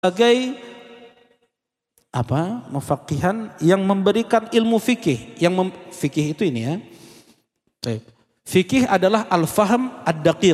sebagai mufaqihan yang memberikan ilmu fikih. Fikih itu ini ya. Fikih adalah al-fahm ad-daqiq.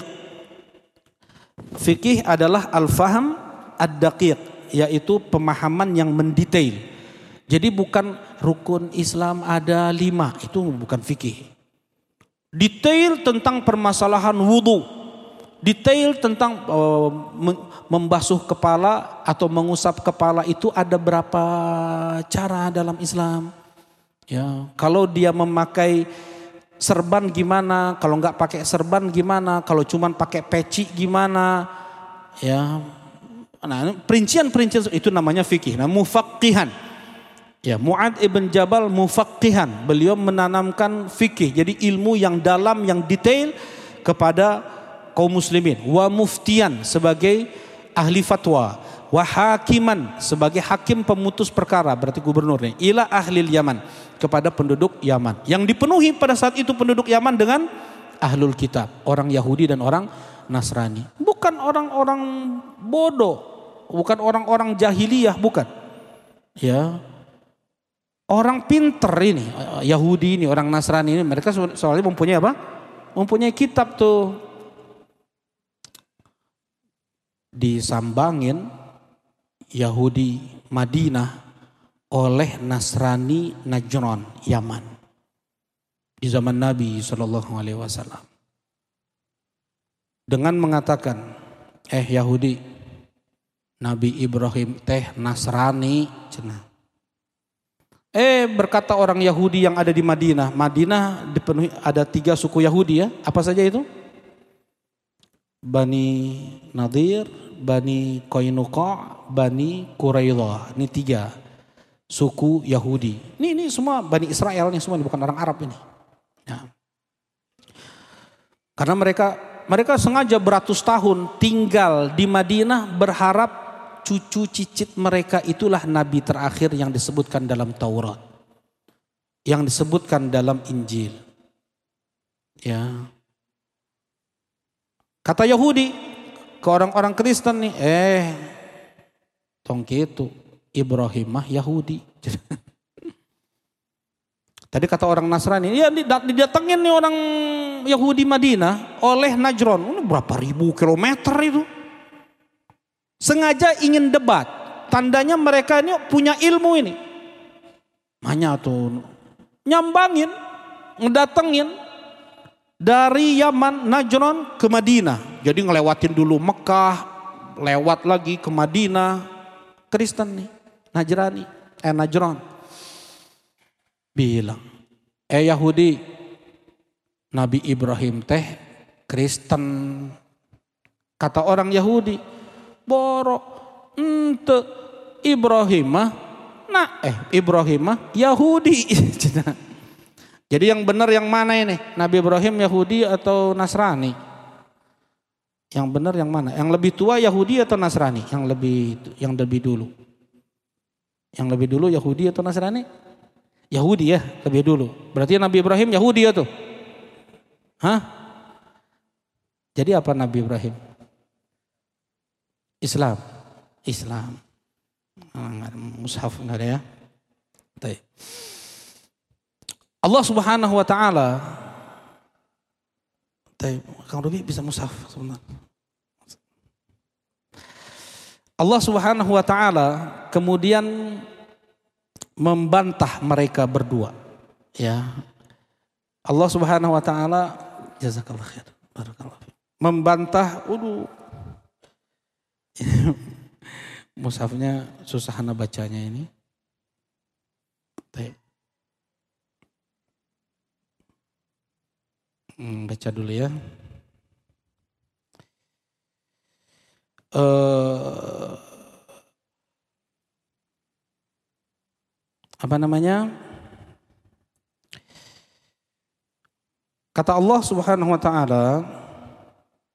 Fikih adalah al-fahm ad-daqiq, yaitu pemahaman yang mendetail. Jadi bukan rukun Islam ada 5, itu bukan fikih. Detail tentang permasalahan wudu, detail tentang membasuh kepala atau mengusap kepala itu ada berapa cara dalam Islam. Ya, kalau dia memakai serban gimana, kalau nggak pakai serban gimana, kalau cuman pakai peci gimana, ya. Nah, perincian-perincian itu namanya fikih. Nah, mufaqihan. Ya, Mu'adz ibn Jabal mufaqihan. Beliau menanamkan fikih, jadi ilmu yang dalam, yang detail kepada kaum muslimin. Wa muftian sebagai ahli fatwa, wa hakiman sebagai hakim pemutus perkara, berarti gubernur nih, ila ahli Yaman, kepada penduduk Yaman. Yang dipenuhi pada saat itu penduduk Yaman dengan ahlul kitab, orang Yahudi dan orang Nasrani. Bukan orang-orang bodoh, bukan orang-orang jahiliyah, bukan. Ya. Orang pinter ini, Yahudi ini, orang Nasrani ini, mereka soalnya mempunyai apa? Mempunyai kitab tuh. Disambangin Yahudi Madinah oleh Nasrani Najran Yaman di zaman Nabi SAW dengan mengatakan, Yahudi, Nabi Ibrahim teh Nasrani cenah. Berkata orang Yahudi yang ada di Madinah. Madinah dipenuhi ada 3 suku Yahudi ya. Apa saja itu? Bani Nadir, Bani Qainuqa, Bani Quraidah. Ini 3 suku Yahudi. Ini semua Bani Israel nih, semua bukan orang Arab ini. Ya. Karena mereka sengaja beratus tahun tinggal di Madinah berharap cucu cicit mereka itulah nabi terakhir yang disebutkan dalam Taurat, yang disebutkan dalam Injil. Ya. Kata Yahudi ke orang-orang Kristen nih, tong gitu, Ibrahim mah Yahudi. Tadi kata orang Nasrani, ya didatengin nih orang Yahudi Madinah oleh Najran, berapa ribu kilometer itu. Sengaja ingin debat, tandanya mereka ini punya ilmu ini. Makanya tuh nyambangin, ngedatengin dari Yaman, Najran ke Madinah. Jadi ngelewatin dulu Mekah, lewat lagi ke Madinah. Kristen nih, Najran. Bilang, Yahudi, Nabi Ibrahim teh Kristen. Kata orang Yahudi, borok ente Ibrahim mah Yahudi. Jadi yang benar yang mana ini? Nabi Ibrahim Yahudi atau Nasrani? Yang benar yang mana? Yang lebih tua Yahudi atau Nasrani? Yang lebih dulu. Yang lebih dulu Yahudi atau Nasrani? Yahudi ya, lebih dulu. Berarti Nabi Ibrahim Yahudi ya tuh. Hah? Jadi apa Nabi Ibrahim? Islam. Mushaf enggak ada ya. Baik. Allah Subhanahu wa taala. Kang Rubi bisa mushaf sebentar. Allah Subhanahu wa taala kemudian membantah mereka berdua. Ya. Allah Subhanahu wa taala jazakallahu khair. Barakallahu. Membantah, mushafnya susah ana bacanya ini. Baca dulu ya. Kata Allah Subhanahu wa taala,